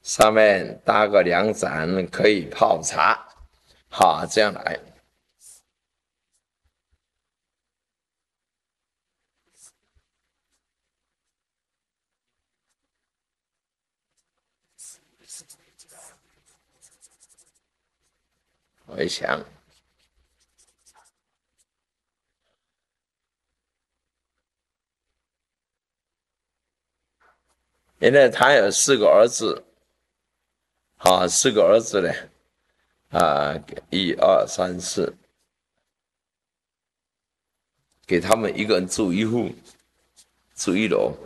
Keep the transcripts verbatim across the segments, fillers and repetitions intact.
上面搭个凉盏，可以泡茶。好，这样来。回想，因为他有四个儿子，好，四个儿子呢，啊，一二三四，给他们一个人住一户，住一楼。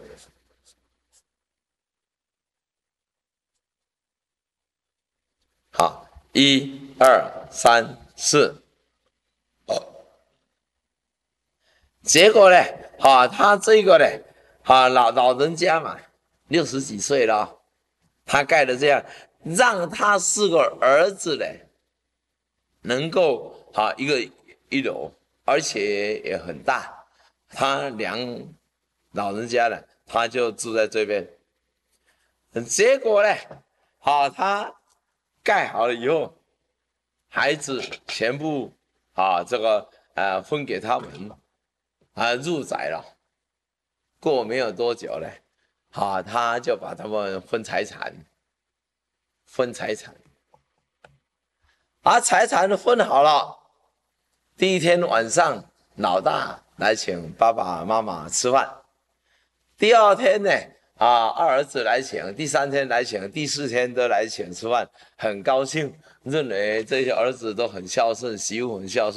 好，一二三四，结果呢，好，他这个呢，啊，老老人家嘛，六十几岁了，他盖的这样，让他四个儿子呢，能够啊一个一楼，而且也很大。他两老人家呢，他就住在这边。结果呢，好，他盖好了以后，孩子全部啊这个呃分给他们啊入宅了。过没有多久呢，好，他就把他们分财产，分财产。而财产都分好了，第一天晚上，老大来请爸爸妈妈吃饭。第二天呢，啊，二儿子来请，第三天来请，第四天都来请吃饭，很高兴，认为这些儿子都很孝顺，媳妇很孝顺。